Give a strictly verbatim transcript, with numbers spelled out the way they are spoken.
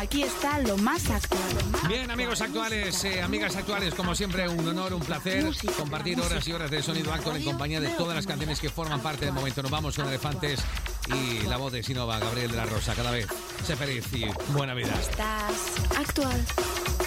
aquí está lo más actual. Bien, amigos actuales, eh, amigas actuales, como siempre, un honor, un placer Música, compartir música. horas y horas de sonido actual en compañía de todas las canciones que forman parte del momento. Nos vamos con Elefantes y la voz de Sinova, Gabriel de la Rosa. Cada vez sé feliz y buena vida. Estás actual.